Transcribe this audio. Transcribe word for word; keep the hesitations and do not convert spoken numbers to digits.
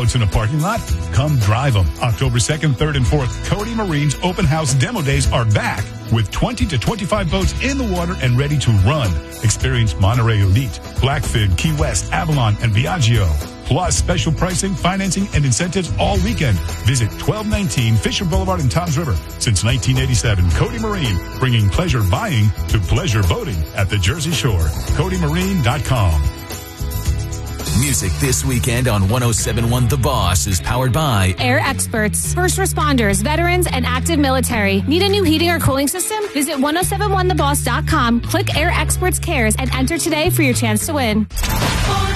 boats in a parking lot? Come drive them. October second, third, and fourth, Cody Marine's Open House Demo Days are back with twenty to twenty-five boats in the water and ready to run. Experience Monterey Elite, Blackfin, Key West, Avalon, and Viaggio. Plus special pricing, financing, and incentives all weekend. Visit twelve nineteen Fisher Boulevard in Toms River. Since nineteen eighty-seven, Cody Marine, bringing pleasure buying to pleasure boating at the Jersey Shore. Cody Marine dot com. Music this weekend on one oh seven point one The Boss is powered by Air Experts, first responders, veterans, and active military. Need a new heating or cooling system? Visit one oh seven one the boss dot com, click Air Experts Cares, and enter today for your chance to win.